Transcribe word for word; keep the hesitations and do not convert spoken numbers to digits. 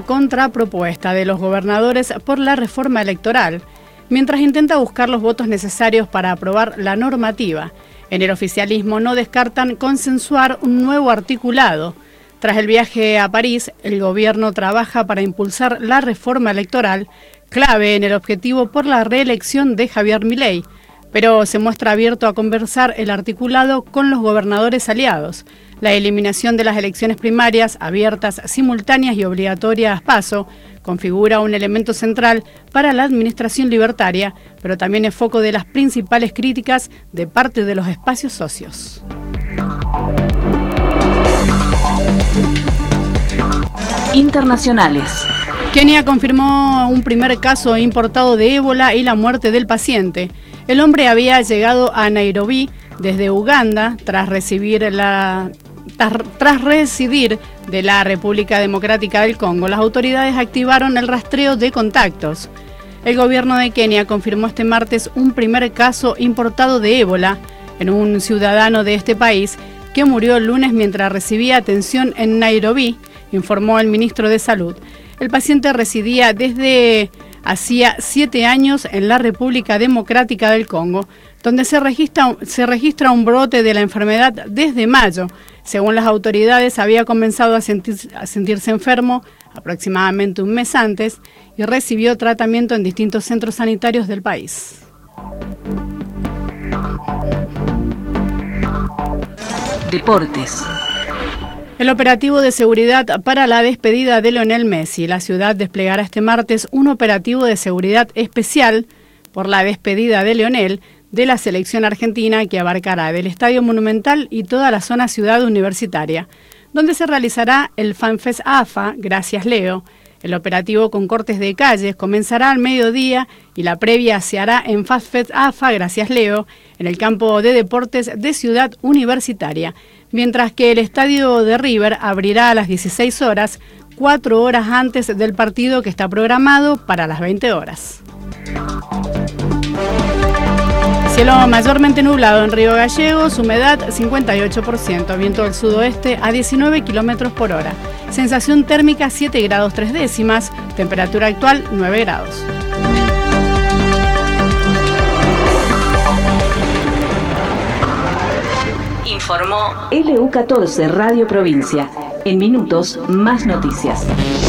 Contrapropuesta de los gobernadores por la reforma electoral, mientras intenta buscar los votos necesarios para aprobar la normativa. En el oficialismo no descartan consensuar un nuevo articulado. Tras el viaje a París, el gobierno trabaja para impulsar la reforma electoral, clave en el objetivo por la reelección de Javier Milei, pero se muestra abierto a conversar el articulado con los gobernadores aliados. La eliminación de las elecciones primarias, abiertas, simultáneas y obligatorias paso, configura un elemento central para la administración libertaria, pero también es foco de las principales críticas de parte de los espacios socios. Internacionales. Kenia confirmó un primer caso importado de ébola y la muerte del paciente. El hombre había llegado a Nairobi desde Uganda tras recibir la tras, tras residir de la República Democrática del Congo. Las autoridades activaron el rastreo de contactos. El gobierno de Kenia confirmó este martes un primer caso importado de ébola en un ciudadano de este país que murió el lunes mientras recibía atención en Nairobi, informó el ministro de Salud. El paciente residía desde hacía siete años en la República Democrática del Congo, donde se registra, se registra un brote de la enfermedad desde mayo. Según las autoridades, había comenzado a, sentir, a sentirse enfermo aproximadamente un mes antes y recibió tratamiento en distintos centros sanitarios del país. Deportes. El operativo de seguridad para la despedida de Lionel Messi. La ciudad desplegará este martes un operativo de seguridad especial por la despedida de Lionel de la selección argentina, que abarcará del Estadio Monumental y toda la zona ciudad universitaria, donde se realizará el FanFest A F A, Gracias Leo. El operativo con cortes de calles comenzará al mediodía y la previa se hará en FanFest A F A, Gracias Leo, en el campo de deportes de Ciudad Universitaria, mientras que el estadio de River abrirá a las dieciséis horas, cuatro horas antes del partido que está programado para las veinte horas. Cielo mayormente nublado en Río Gallegos, humedad cincuenta y ocho por ciento, viento del sudoeste a diecinueve kilómetros por hora, sensación térmica siete grados tres décimas, temperatura actual nueve grados. Informó L U catorce Radio Provincia. En minutos, más noticias.